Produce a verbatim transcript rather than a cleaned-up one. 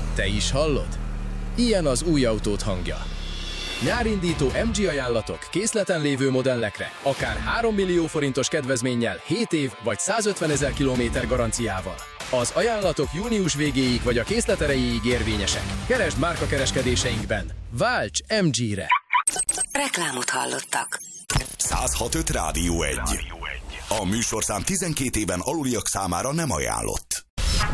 Te is hallod? Ilyen az új autót hangja. Nyárindító em gé ajánlatok készleten lévő modellekre, akár három millió forintos kedvezménnyel, hét év vagy százötvenezer kilométer garanciával. Az ajánlatok június végéig vagy a készlet erejéig érvényesek. Keresd márkakereskedéseinkben. Válts em gére! Reklámot hallottak. száz hat öt Rádió egy. A műsorszám tizenkét éven aluliak számára nem ajánlott.